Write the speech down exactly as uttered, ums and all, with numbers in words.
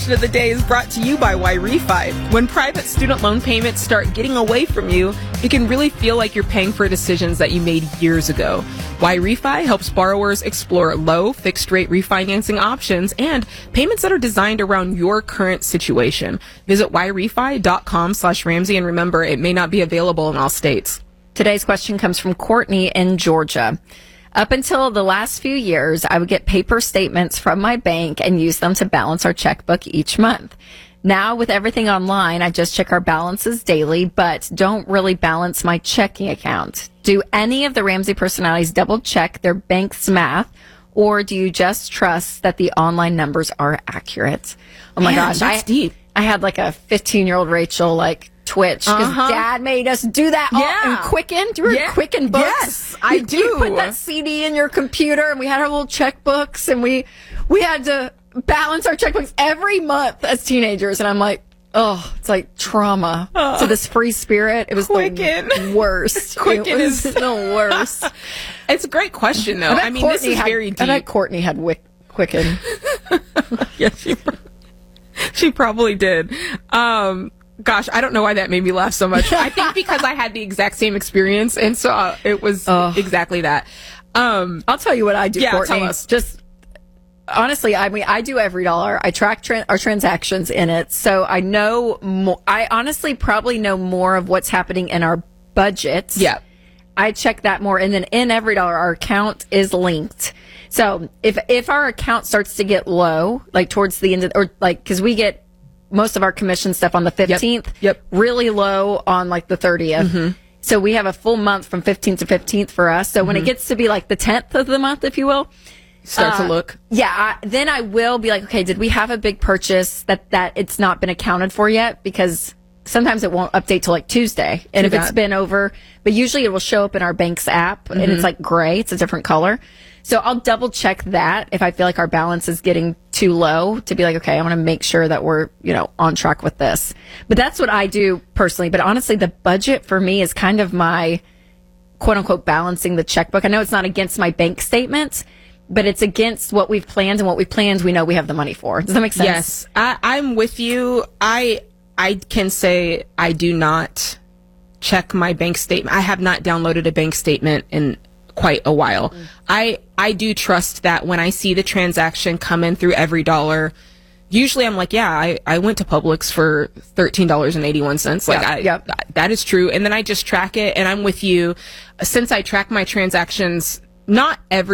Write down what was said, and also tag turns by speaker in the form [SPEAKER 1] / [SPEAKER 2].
[SPEAKER 1] Of the day is brought to you by YRefi. When private student loan payments start getting away from you, it can really feel like you're paying for decisions that you made years ago. YRefi helps borrowers explore low fixed rate refinancing options and payments that are designed around your current situation. Visit YRefi.com slash Ramsey and remember, it may not be available in all states.
[SPEAKER 2] Today's question comes from Courtney in Georgia. Up until the last few years, I would get paper statements from my bank and use them to balance our checkbook each month. Now, with everything online, I just check our balances daily, but don't really balance my checking account. Do any of the Ramsey personalities double check their bank's math, or do you just trust that the online numbers are accurate? Oh my
[SPEAKER 1] Man,
[SPEAKER 2] gosh,
[SPEAKER 1] that's
[SPEAKER 2] I,
[SPEAKER 1] deep.
[SPEAKER 2] I had like a fifteen-year-old Rachel, like, Twitch because
[SPEAKER 1] Uh-huh.
[SPEAKER 2] Dad made us do that all
[SPEAKER 1] Yeah.
[SPEAKER 2] in Quicken. Do you remember
[SPEAKER 1] Yeah.
[SPEAKER 2] Quicken books?
[SPEAKER 1] Yes, I
[SPEAKER 2] You-
[SPEAKER 1] do.
[SPEAKER 2] You put that C D in your computer, and we had our little checkbooks, and we we had to balance our checkbooks every month as teenagers. And I'm like, oh, it's like trauma
[SPEAKER 1] Uh,
[SPEAKER 2] to this free spirit. It was
[SPEAKER 1] Quicken.
[SPEAKER 2] the worst.
[SPEAKER 1] Quicken
[SPEAKER 2] it was
[SPEAKER 1] is-
[SPEAKER 2] the worst.
[SPEAKER 1] It's a great question, though.
[SPEAKER 2] I, bet
[SPEAKER 1] I mean,
[SPEAKER 2] Courtney
[SPEAKER 1] this is
[SPEAKER 2] had,
[SPEAKER 1] very deep.
[SPEAKER 2] I bet Courtney had wick, Quicken.
[SPEAKER 1] Yeah, she, she probably did. Um, gosh, I don't know why that made me laugh so much. I think because I had the exact same experience, and so uh, it was
[SPEAKER 2] Ugh.
[SPEAKER 1] exactly that. Um,
[SPEAKER 2] I'll tell you what I do,
[SPEAKER 1] Yeah,
[SPEAKER 2] Courtney.
[SPEAKER 1] tell us.
[SPEAKER 2] Just honestly, I mean, I do every dollar. I track tran our transactions in it, so I know. Mo- I honestly probably know more of what's happening in our budget.
[SPEAKER 1] yeah.
[SPEAKER 2] I check that more, and then in every dollar, our account is linked. So if if our account starts to get low, like towards the end of, or like because we get most of our commission stuff on the fifteenth,
[SPEAKER 1] Yep.
[SPEAKER 2] really low on like the thirtieth.
[SPEAKER 1] Mm-hmm.
[SPEAKER 2] So we have a full month from fifteenth to fifteenth for us. So
[SPEAKER 1] Mm-hmm.
[SPEAKER 2] when it gets to be like the tenth of the month, if you will,
[SPEAKER 1] Start
[SPEAKER 2] uh,
[SPEAKER 1] to look.
[SPEAKER 2] yeah, I, then I will be like, okay, did we have a big purchase that that it's not been accounted for yet? Because sometimes it won't update till like Tuesday, and
[SPEAKER 1] Do
[SPEAKER 2] if it's
[SPEAKER 1] that.
[SPEAKER 2] been over, but usually it will show up in our bank's app, and it's like gray. It's a different color. So I'll double check that if I feel like our balance is getting too low to be like, okay, I want to make sure that we're, you know, on track with this. But that's what I do personally. But honestly, the budget for me is kind of my quote unquote balancing the checkbook. I know it's not against my bank statement, but it's against what we've planned, and what we've planned, we know we have the money for. Does that make sense?
[SPEAKER 1] Yes, I, I'm with you. I I can say I do not check my bank statement. I have not downloaded a bank statement in quite a while. Mm. I I do trust that when I see the transaction come in through every dollar, usually I'm like, yeah, I, I went to Publix for thirteen dollars and eighty-one cents. Like,
[SPEAKER 2] Yeah,
[SPEAKER 1] I,
[SPEAKER 2] yep.
[SPEAKER 1] that is true. And then I just track it, and I'm with you. Since I track my transactions, not every